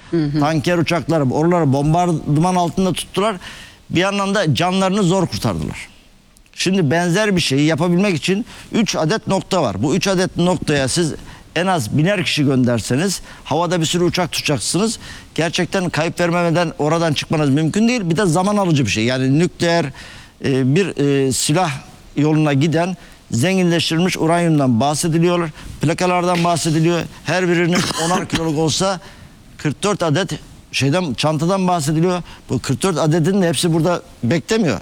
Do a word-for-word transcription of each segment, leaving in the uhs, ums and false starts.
Hı hı. Tanker uçakları oraları bombardıman altında tuttular. Bir yandan da canlarını zor kurtardılar. Şimdi benzer bir şeyi yapabilmek için üç adet nokta var. Bu üç adet noktaya siz en az biner kişi gönderseniz havada bir sürü uçak tutacaksınız. Gerçekten kayıp vermemeden oradan çıkmanız mümkün değil. Bir de zaman alıcı bir şey. Yani nükleer e, bir e, silah yoluna giden zenginleştirilmiş uranyumdan bahsediliyor. Plakalardan bahsediliyor. Her birinin onar kiloluk olsa kırk dört adet şeyden, çantadan bahsediliyor. Bu kırk dört adetin de hepsi burada beklemiyor.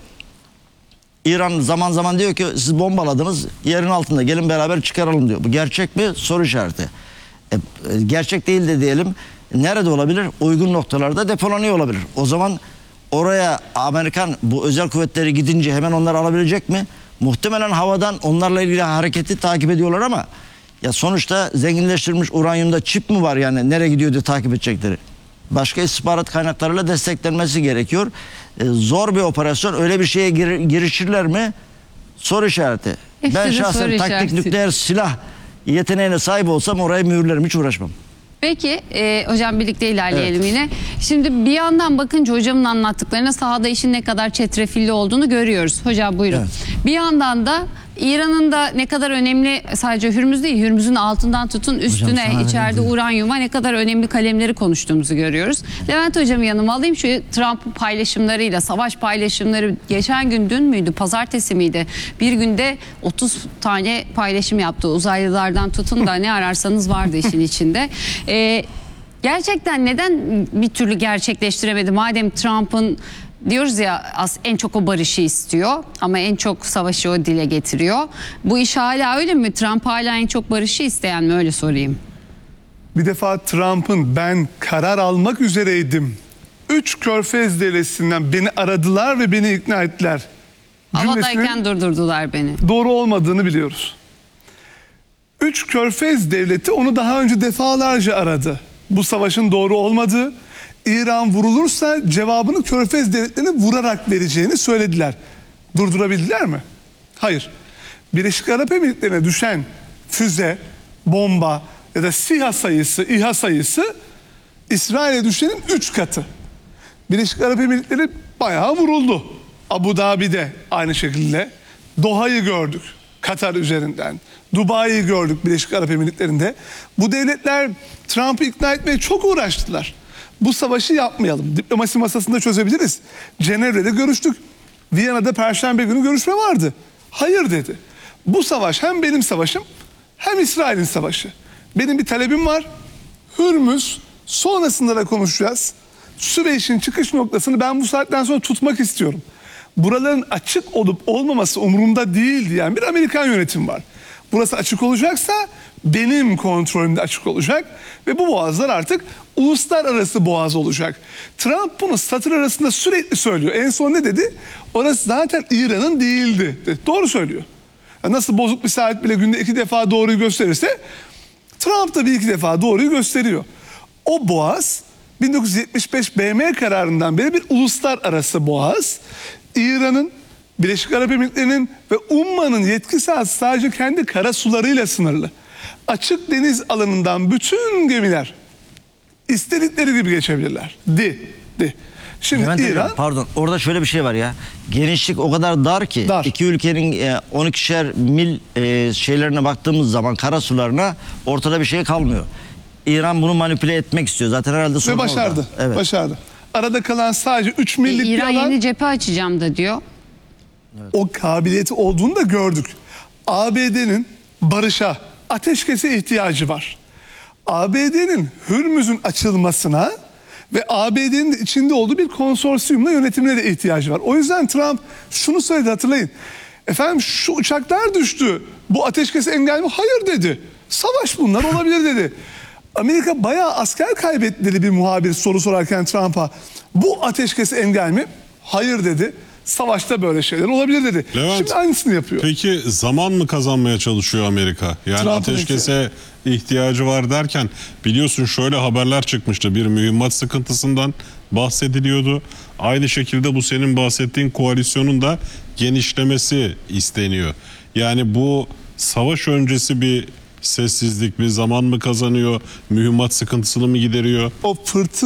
İran zaman zaman diyor ki siz bombaladınız, yerin altında gelin beraber çıkaralım diyor. Bu gerçek mi? Soru işareti. E, gerçek değil de diyelim, nerede olabilir? Uygun noktalarda depolanıyor olabilir. O zaman oraya Amerikan bu özel kuvvetleri gidince hemen onları alabilecek mi? Muhtemelen havadan onlarla ilgili hareketi takip ediyorlar ama ya sonuçta zenginleştirilmiş uranyumda çip mi var, yani nereye gidiyor diye takip edecekleri. Başka istihbarat kaynaklarıyla desteklenmesi gerekiyor. Ee, zor bir operasyon. Öyle bir şeye gir, girişirler mi? Soru işareti. Hepsi ben şahsen taktik işareti. nükleer silah yeteneğine sahip olsam orayı mühürlerim, hiç uğraşmam. Peki e, hocam birlikte ilerleyelim Evet. yine. Şimdi bir yandan bakınca hocamın anlattıklarına sahada işin ne kadar çetrefilli olduğunu görüyoruz. Hocam buyurun. Evet. Bir yandan da İran'ın da ne kadar önemli, sadece Hürmüz değil, Hürmüz'ün altından tutun üstüne Hocam, içeride uranyuma ne kadar önemli kalemleri konuştuğumuzu görüyoruz. Levent hocamı yanıma alayım. Şu Trump paylaşımlarıyla, savaş paylaşımları geçen gün dün müydü, pazartesi miydi? Bir günde otuz tane paylaşım yaptı. Uzaylılardan tutun da ne ararsanız vardı işin içinde. Ee, gerçekten neden bir türlü gerçekleştiremedi? Madem Trump'ın, diyoruz ya, en çok o barışı istiyor ama en çok savaşı o dile getiriyor. Bu iş hala öyle mi? Trump hala en çok barışı isteyen mi? Öyle sorayım. Bir defa Trump'ın ben karar almak üzereydim, üç körfez devletinden beni aradılar ve beni ikna ettiler Havadayken durdurdular beni. doğru olmadığını biliyoruz. Üç körfez devleti onu daha önce defalarca aradı. Bu savaşın doğru olmadığı, İran vurulursa cevabını körfez devletlerine vurarak vereceğini söylediler. Durdurabildiler mi? Hayır. Birleşik Arap Emirlikleri'ne düşen füze, bomba ya da SİHA sayısı, İHA sayısı İsrail'e düşenin üç katı. Birleşik Arap Emirlikleri bayağı vuruldu. Abu Dhabi'de aynı şekilde. Doha'yı gördük Katar üzerinden. Dubai'yi gördük Birleşik Arap Emirlikleri'nde. Bu devletler Trump'ı ikna etmeye çok uğraştılar. Bu savaşı yapmayalım. Diplomasi masasında çözebiliriz. Cenevre'de görüştük. Viyana'da Perşembe günü görüşme vardı. Hayır dedi. Bu savaş hem benim savaşım hem İsrail'in savaşı. Benim bir talebim var. Hürmüz, sonrasında da konuşacağız. Süveyş'in çıkış noktasını ben bu saatten sonra tutmak istiyorum. Buraların açık olup olmaması umurumda değil diyen bir Amerikan yönetim var. Burası açık olacaksa benim kontrolümde açık olacak ve bu boğazlar artık uluslararası boğaz olacak. Trump bunu satır arasında sürekli söylüyor. En son ne dedi? Orası zaten İran'ın değildi. Doğru söylüyor. Nasıl bozuk bir saat bile günde iki defa doğruyu gösterirse Trump da bir iki defa doğruyu gösteriyor. O boğaz bin dokuz yüz yetmiş beş B M kararından beri bir uluslararası boğaz. İran'ın, Birleşik Arap Emirlikleri'nin ve Umman'ın yetki sahası sadece kendi kara sularıyla sınırlı. Açık deniz alanından bütün gemiler istedikleri gibi geçebilirler. Di, di. Şimdi Levent İran... Hocam, pardon, orada şöyle bir şey var ya. Genişlik o kadar dar ki Dar. iki ülkenin e, on ikişer mil e, şeylerine baktığımız zaman, karasularına, ortada bir şey kalmıyor. İran bunu manipüle etmek istiyor. Zaten herhalde sorun Ve başardı. orada. Evet. Başardı. Arada kalan sadece üç millik E, İran bir alan... yeni cephe açacağım da diyor. O kabiliyeti olduğunu da gördük. A B D'nin barışa, ateşkese ihtiyacı var. A B D'nin Hürmüz'ün açılmasına ve A B D'nin içinde olduğu bir konsorsiyumla yönetimine de ihtiyacı var. O yüzden Trump şunu söyledi, hatırlayın. Efendim şu uçaklar düştü. Bu ateşkesi engel mi? Hayır dedi. Savaş bunlar olabilir dedi. Amerika bayağı asker kaybetti dedi bir muhabir soru sorarken Trump'a. Bu ateşkesi engel mi? Hayır dedi. Savaşta böyle şeyler olabilir dedi. Levent, şimdi aynısını yapıyor. Peki zaman mı kazanmaya çalışıyor Amerika? Yani Trump'ın ateşkese ihtiyacı var derken biliyorsun şöyle haberler çıkmıştı. Bir mühimmat sıkıntısından bahsediliyordu. Aynı şekilde bu senin bahsettiğin koalisyonun da genişlemesi isteniyor. Yani bu savaş öncesi bir sessizlik, bir zaman mı kazanıyor? Mühimmat sıkıntısını mı gideriyor? O fırtına